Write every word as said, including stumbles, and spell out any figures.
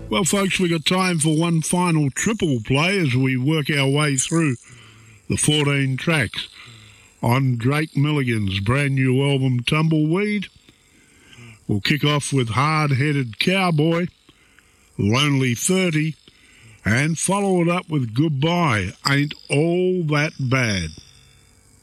Well, folks, we got time for one final triple play as we work our way through the fourteen tracks on Drake Milligan's brand new album, Tumbleweed. We'll kick off with Hard-Headed Cowboy, Lonely thirty, and follow it up with Goodbye, Ain't All That Bad.